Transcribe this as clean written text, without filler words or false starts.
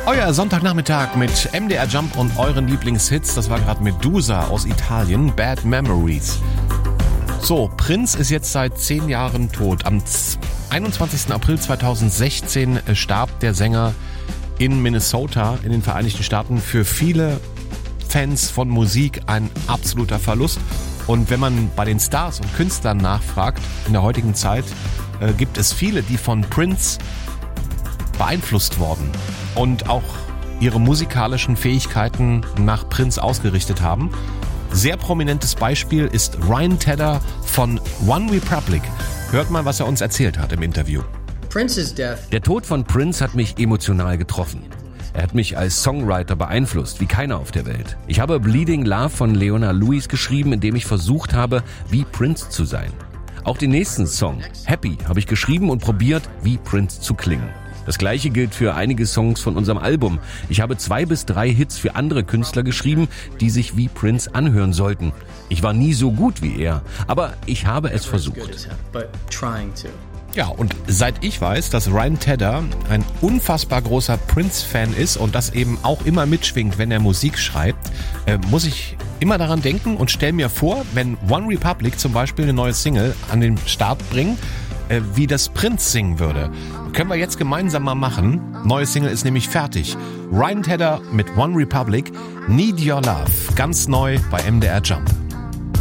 Euer Sonntagnachmittag mit MDR Jump und euren Lieblingshits. Das war gerade Medusa aus Italien, Bad Memories. So, Prince ist jetzt seit 10 Jahren tot. Am 21. April 2016 starb der Sänger in Minnesota in den Vereinigten Staaten. Für viele Fans von Musik ein absoluter Verlust. Und wenn man bei den Stars und Künstlern nachfragt, in der heutigen Zeit gibt es viele, die von Prince beeinflusst worden und auch ihre musikalischen Fähigkeiten nach Prince ausgerichtet haben. Sehr prominentes Beispiel ist Ryan Tedder von One Republic. Hört mal, was er uns erzählt hat im Interview. Der Tod von Prince hat mich emotional getroffen. Er hat mich als Songwriter beeinflusst, wie keiner auf der Welt. Ich habe Bleeding Love von Leona Lewis geschrieben, in dem ich versucht habe, wie Prince zu sein. Auch den nächsten Song, Happy, habe ich geschrieben und probiert, wie Prince zu klingen. Das gleiche gilt für einige Songs von unserem Album. Ich habe 2 bis 3 Hits für andere Künstler geschrieben, die sich wie Prince anhören sollten. Ich war nie so gut wie er, aber ich habe es versucht. Ja, und seit ich weiß, dass Ryan Tedder ein unfassbar großer Prince-Fan ist und das eben auch immer mitschwingt, wenn er Musik schreibt, muss ich immer daran denken und stelle mir vor, wenn One Republic zum Beispiel eine neue Single an den Start bringt, wie das Prince singen würde. Können wir jetzt gemeinsam mal machen. Neue Single ist nämlich fertig. Ryan Tedder mit One Republic, Need Your Love. Ganz neu bei MDR Jump.